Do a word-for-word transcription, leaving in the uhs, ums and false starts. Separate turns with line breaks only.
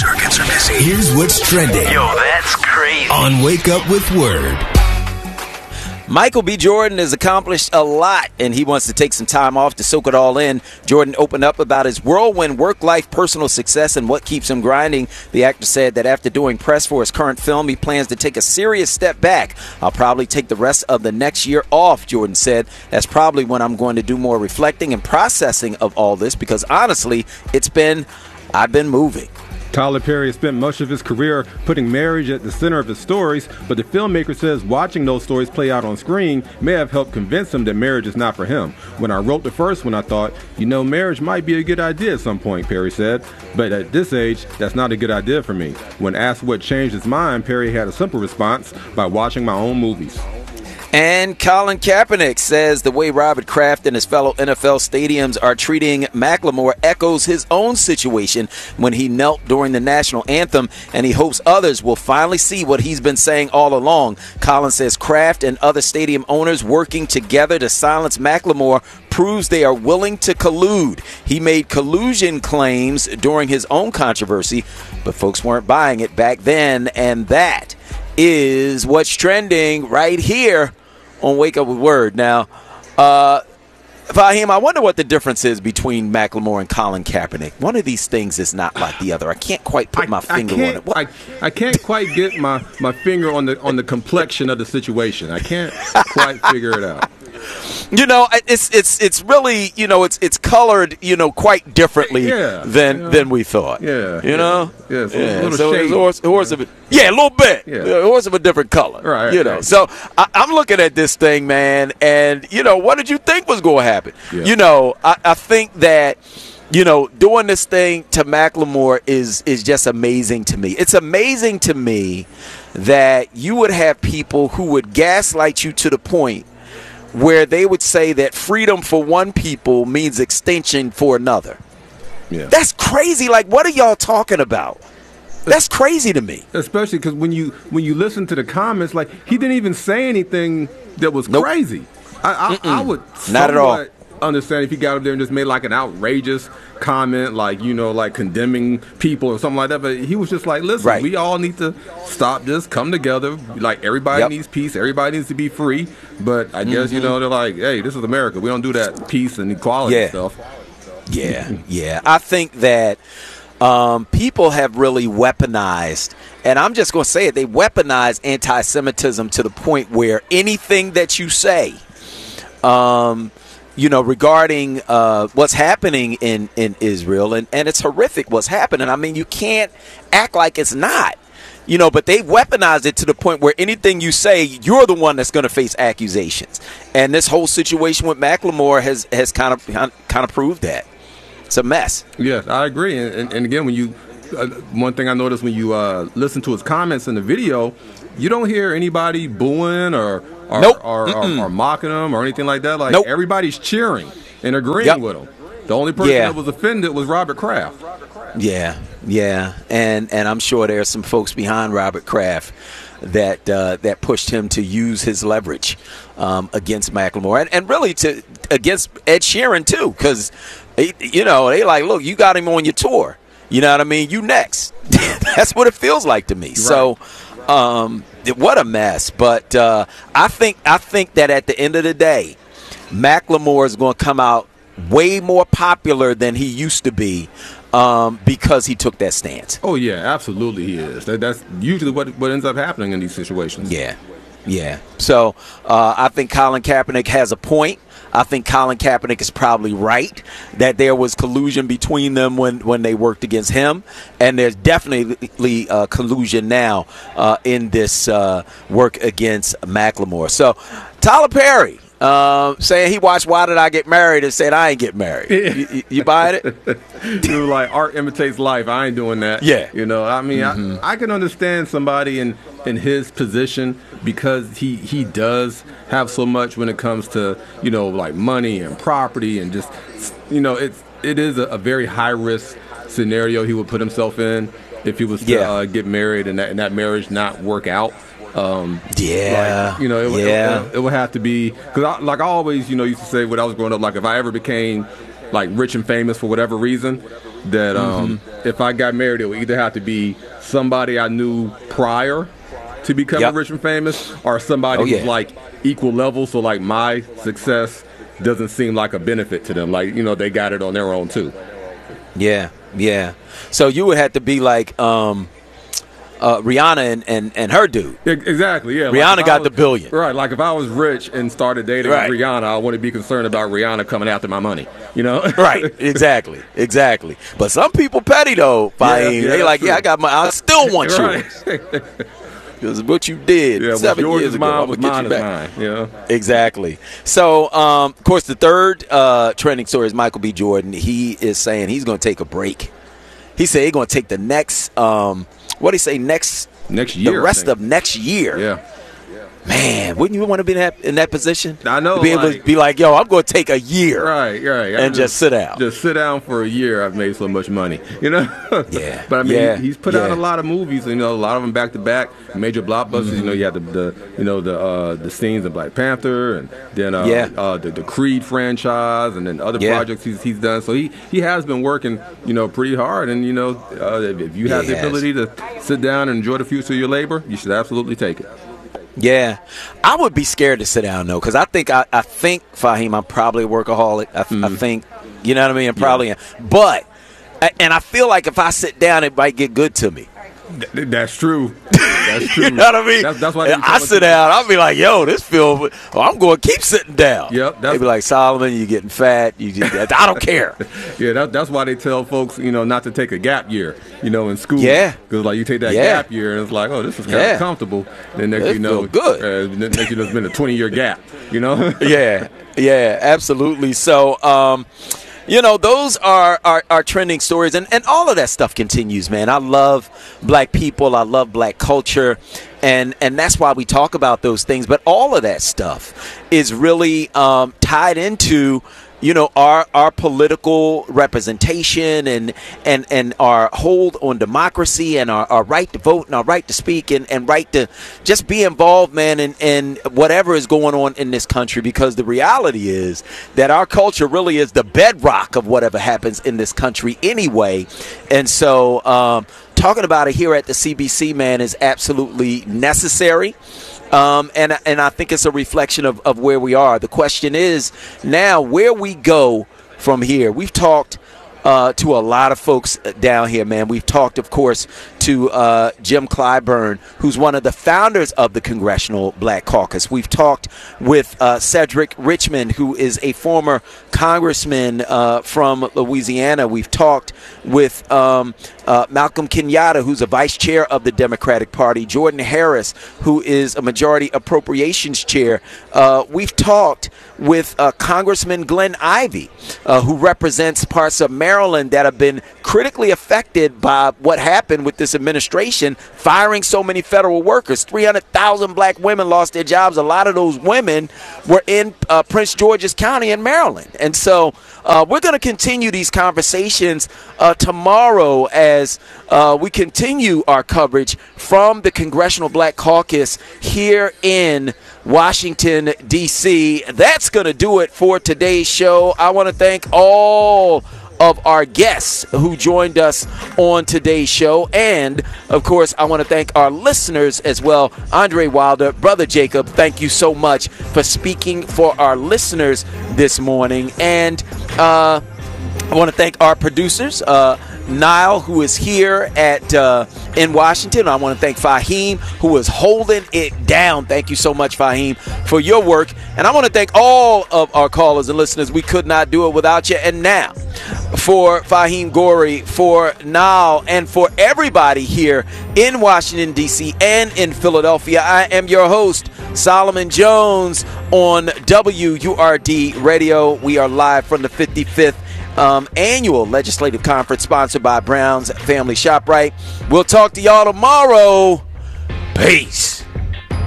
Circuits are busy.
Here's what's trending.
Yo, that's crazy.
On Wake Up with Word.
Michael B. Jordan has accomplished a lot, and he wants to take some time off to soak it all in. Jordan opened up about his whirlwind work-life personal success and what keeps him grinding. The actor said that after doing press for his current film, he plans to take a serious step back. I'll probably take the rest of the next year off, Jordan said. That's probably when I'm going to do more reflecting and processing of all this, because honestly, it's been, I've been moving.
Tyler Perry has spent much of his career putting marriage at the center of his stories, but the filmmaker says watching those stories play out on screen may have helped convince him that marriage is not for him. When I wrote the first one, I thought, you know, marriage might be a good idea at some point, Perry said. But at this age, that's not a good idea for me. When asked what changed his mind, Perry had a simple response: by watching my own movies.
And Colin Kaepernick says the way Robert Kraft and his fellow N F L stadiums are treating Macklemore echoes his own situation when he knelt during the national anthem, and he hopes others will finally see what he's been saying all along. Colin says Kraft and other stadium owners working together to silence Macklemore proves they are willing to collude. He made collusion claims during his own controversy, but folks weren't buying it back then, and that is what's trending right here on Wake Up with Word. Now, uh, Fahim, I wonder what the difference is between Macklemore and Colin Kaepernick. One of these things is not like the other. I can't quite put
I,
my finger on it. What?
I, I can't quite get my, my finger on the on the complexion of the situation. I can't quite figure it out.
You know, it's it's it's really, you know, it's it's colored, you know, quite differently
yeah,
than
yeah.
than we thought.
Yeah,
you
yeah.
know,
yeah, so
yeah.
a little
so
shade.
it's a horse, a horse of a, yeah, a little bit,
yeah,
a horse of a different color,
right?
You know,
right.
so I, I'm looking at this thing, man, and you know, what did you think was going to happen?
Yeah.
You know, I, I think that. You know, doing this thing to Macklemore is is just amazing to me. It's amazing to me that you would have people who would gaslight you to the point where they would say that freedom for one people means extinction for another.
Yeah.
That's crazy. Like, what are y'all talking about? That's crazy to me.
Especially because when you when you listen to the comments, like, he didn't even say anything that was
Nope.
crazy. I, I, I would
Not at all.
somewhat understand if he got up there and just made like an outrageous comment, like, you know, like condemning people or something like that. But he was just like, listen,
Right.
we all need to stop, just come together. Like, everybody
Yep.
needs peace. Everybody needs to be free. But I guess, you know, they're like, hey, this is America. We don't do that peace and equality
Yeah.
stuff.
Yeah, yeah. I think that um, people have really weaponized, and I'm just going to say it, they weaponize anti-Semitism to the point where anything that you say, um, you know, regarding uh, what's happening in, in Israel, and, and it's horrific what's happening. I mean, you can't act like it's not. You know, but they've weaponized it to the point where anything you say, you're the one that's going to face accusations. And this whole situation with Macklemore has, has kind of kind of proved that. It's a mess.
Yes, I agree. And, and, and again, when you, uh, one thing I noticed when you uh, listen to his comments in the video, you don't hear anybody booing or or,
Nope.
or, or, or mocking him or anything like that. Like,
Nope.
everybody's cheering and agreeing
Yep.
with him. The only person
Yeah.
that was offended was Robert Kraft.
Yeah, yeah, and and I'm sure there's some folks behind Robert Kraft that uh, that pushed him to use his leverage um, against Macklemore, and, and really to against Ed Sheeran too, because you know they like, look, you got him on your tour, you know what I mean? You next. That's what it feels like to me. Right. So, um, what a mess. But uh, I think I think that at the end of the day, Macklemore is going to come out way more popular than he used to be. Um, because he took that stance.
Oh, yeah, absolutely he is. That, that's usually what what ends up happening in these situations.
Yeah, yeah. So uh, I think Colin Kaepernick has a point. I think Colin Kaepernick is probably right that there was collusion between them when, when they worked against him. And there's definitely uh, collusion now uh, in this uh, work against Macklemore. So Tyler Perry. Um, saying he watched Why Did I Get Married and said I ain't get married. You, you, you buying it?
You were like, art imitates life. I ain't doing that.
Yeah.
You know, I mean,
Mm-hmm.
I, I can understand somebody in, in his position because he, he does have so much when it comes to, you know, like money and property and just, you know, it's, it is a, a very high risk scenario he would put himself in if he was to
Yeah.
uh, get married and that, and that marriage not work out. Um,
Yeah.
like, you know, it, would-
Yeah.
it, it, it would have to be, because I, like I always, you know, used to say when I was growing up, like if I ever became like rich and famous for whatever reason, that um, mm-hmm. if I got married, it would either have to be somebody I knew prior to becoming yep. rich and famous, or somebody oh, yeah. who's like equal level. So like my success doesn't seem like a benefit to them. Like, you know, they got it on their own too.
Yeah, yeah. So you would have to be like um, uh, Rihanna and, and, and her dude.
Exactly, yeah.
Rihanna
like
got
was,
the billion.
Right, like if I was rich and started dating right. Rihanna, I wouldn't be concerned about Rihanna coming after my money, you know?
Right, exactly, exactly. But some people petty, though, Fahim. Yeah, yeah, they like, true. yeah, I got my, I still want
right.
yours. Because what you did
yeah,
seven
yours
years
is
ago,
mine,
I'm
was
going to
mine
get you
is
back.
Mine, yeah.
Exactly. So, um, of course, the third uh, trending story is Michael B. Jordan. He is saying he's going to take a break. He said he's going to take the next, um, what did he say, next
next year,
the rest of next year.
Yeah.
Man, wouldn't you want to be in that, in that position?
I know.
To be able
like,
to be like, yo, I'm going to take a year.
Right, right.
And just, just sit down.
Just sit down for a year. I've made so much money, you know?
Yeah.
But, I mean,
yeah.
he, he's put
yeah.
out a lot of movies, you know, a lot of them back-to-back, major blockbusters. Mm-hmm. You know, you had the, the you know, the uh, the scenes of Black Panther, and then uh,
yeah.
uh, the, the Creed franchise, and then other
yeah.
projects he's, he's done. So he, he has been working, you know, pretty hard. And, you know, uh, if you have
yeah,
the ability to sit down and enjoy the fruits of your labor, you should absolutely take it.
Yeah, I would be scared to sit down though, because I think I, I think Fahim, I'm probably a workaholic. I, mm. I think, you know what I mean. I probably yeah. am, but and I feel like if I sit down, it might get good to me.
Th- that's true. That's true.
You know what I mean?
That's, that's why
I sit down. I'll be like, "Yo, this feels." Well, I'm going to keep sitting down.
Yep.
They be like, "Solomon, you're getting fat. You just, I don't care."
Yeah, that, that's why they tell folks, you know, not to take a gap year, you know, in school.
Yeah.
Because like you take that
yeah.
gap year, and it's like, oh, this is kind
yeah.
of comfortable. Then next
it
you know,
good.
Uh, next you know, it's been a twenty year gap. You know.
yeah. Yeah. Absolutely. So. um You know, those are, are, are trending stories, and, and all of that stuff continues, man. I love black people. I love black culture, and, and that's why we talk about those things. But all of that stuff is really um, tied into, you know, our our political representation and and, and our hold on democracy and our, our right to vote and our right to speak and, and right to just be involved, man, in, in whatever is going on in this country, because the reality is that our culture really is the bedrock of whatever happens in this country anyway. And so um, talking about it here at the C B C, man, is absolutely necessary. Um, and and I think it's a reflection of, of where we are. The question is now where we go from here. We've talked uh, to a lot of folks down here, man. We've talked, of course, to uh, Jim Clyburn, who's one of the founders of the Congressional Black Caucus. We've talked with uh, Cedric Richmond, who is a former congressman uh, from Louisiana. We've talked with um, uh, Malcolm Kenyatta, who's a vice chair of the Democratic Party, Jordan Harris, who is a majority appropriations chair. Uh, we've talked with uh, Congressman Glenn Ivey, uh, who represents parts of Maryland that have been critically affected by what happened with this administration firing so many federal workers. three hundred thousand black women lost their jobs. A lot of those women were in uh, Prince George's County in Maryland. And so uh, we're going to continue these conversations uh, tomorrow as uh, we continue our coverage from the Congressional Black Caucus here in Washington, D C That's going to do it for today's show. I want to thank all of our guests who joined us on today's show. And, of course, I want to thank our listeners as well. Andre Wilder, Brother Jacob, thank you so much for speaking for our listeners this morning. And uh, I want to thank our producers, uh, Niall, who is here at uh, in Washington. I want to thank Fahim, who is holding it down. Thank you so much, Fahim, for your work. And I want to thank all of our callers and listeners. We could not do it without you. And now, for Fahim Gorey, for Niall, and for everybody here in Washington, D C and in Philadelphia, I am your host, Solomon Jones, on W U R D Radio. We are live from the fifty-fifth Um, annual legislative conference sponsored by Brown's Family ShopRite. We'll talk to y'all tomorrow. Peace.